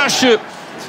paasje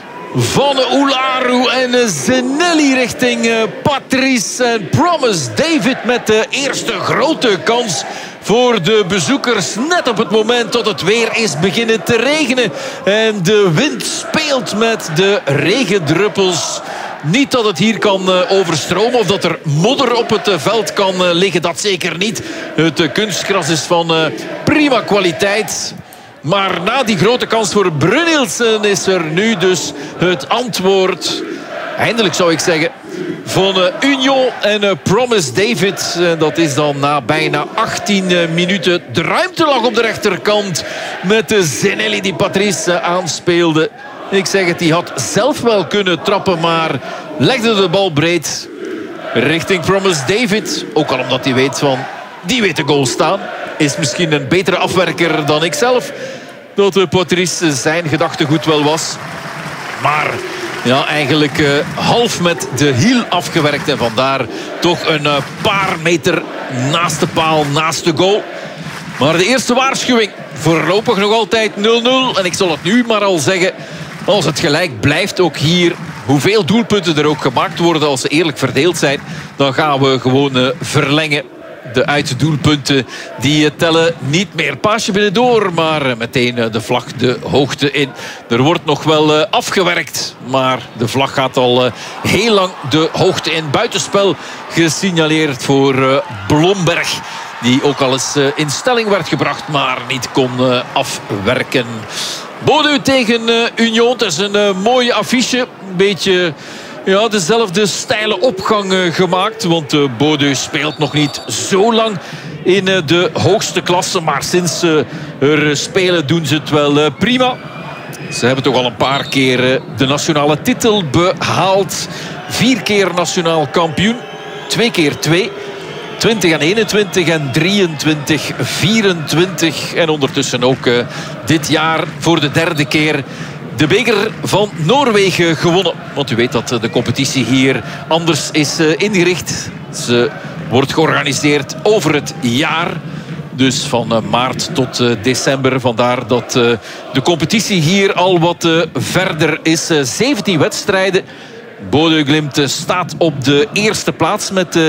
van Oularu en Zenelli richting Patrice. En Promise David met de eerste grote kans voor de bezoekers. Net op het moment dat het weer is beginnen te regenen. En de wind speelt met de regendruppels. Niet dat het hier kan overstromen of dat er modder op het veld kan liggen. Dat zeker niet. Het kunstgras is van prima kwaliteit. Maar na die grote kans voor Brynildsen is er nu dus het antwoord. Eindelijk zou ik zeggen. Van Union en Promise David. Dat is dan na bijna 18 minuten. De ruimte lag op de rechterkant. Met de Zenelli die Patrice aanspeelde. Ik zeg het, die had zelf wel kunnen trappen. Maar legde de bal breed richting Promise David. Ook al omdat hij weet van, die weet de goal staan. Is misschien een betere afwerker dan ik zelf. Dat Patrice zijn gedachtegoed wel was. Maar ja, eigenlijk half met de hiel afgewerkt. En vandaar toch een paar meter naast de paal, naast de goal. Maar de eerste waarschuwing. Voorlopig nog altijd 0-0. En ik zal het nu maar al zeggen. Als het gelijk blijft, ook hier, hoeveel doelpunten er ook gemaakt worden, als ze eerlijk verdeeld zijn, dan gaan we gewoon verlengen. De uitdoelpunten die tellen niet meer. Paasje binnendoor, maar meteen de vlag de hoogte in. Er wordt nog wel afgewerkt, maar de vlag gaat al heel lang de hoogte in. Buitenspel gesignaleerd voor Blomberg. Die ook al eens in stelling werd gebracht, maar niet kon afwerken. Bodø tegen Union. Het is een mooie affiche. Een beetje ja, dezelfde steile opgang gemaakt. Want Bodø speelt nog niet zo lang in de hoogste klasse. Maar sinds ze er spelen doen ze het wel prima. Ze hebben toch al een paar keer de nationale titel behaald. 4 keer nationaal kampioen. 2 keer 2. 20 en 21 en 23, 24. En ondertussen ook dit jaar voor de 3e keer de beker van Noorwegen gewonnen. Want u weet dat de competitie hier anders is ingericht. Ze wordt georganiseerd over het jaar. Dus van maart tot december. Vandaar dat de competitie hier al wat verder is. 17 wedstrijden. Bodø Glimt staat op de eerste plaats met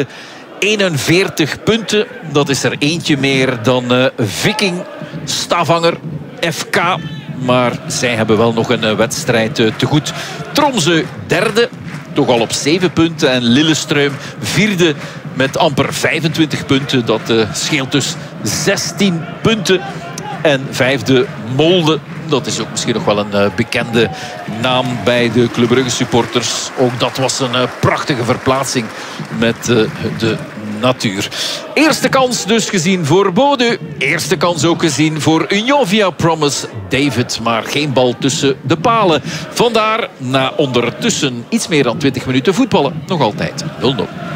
41 punten. Dat is er eentje meer dan Viking, Stavanger, FK. Maar zij hebben wel nog een wedstrijd te goed. Tromsø 3e, toch al op 7 punten. En Lillestrøm 4e met amper 25 punten. Dat scheelt dus 16 punten. En 5e Molde. Dat is ook misschien nog wel een bekende naam bij de Club Brugge supporters. Ook dat was een prachtige verplaatsing met de natuur. Eerste kans dus gezien voor Bodø. Eerste kans ook gezien voor Union via Promise David. Maar geen bal tussen de palen. Vandaar na ondertussen iets meer dan 20 minuten voetballen. Nog altijd 0-0.